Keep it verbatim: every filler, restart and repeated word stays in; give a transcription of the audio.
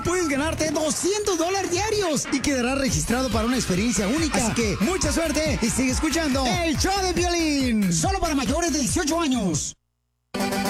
puedes ganarte doscientos dólares diarios y quedarás registrado para una experiencia única. Así que mucha suerte y sigue escuchando el show de Piolín. Solo para mayores de dieciocho años.